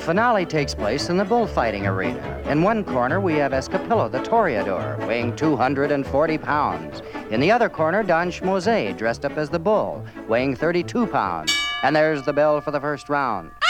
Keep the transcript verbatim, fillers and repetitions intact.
finale takes place in the bullfighting arena. In one corner, we have Escapillo, the toreador, weighing two hundred forty pounds. In the other corner, Don Schmose, dressed up as the bull, weighing thirty-two pounds. And there's the bell for the first round.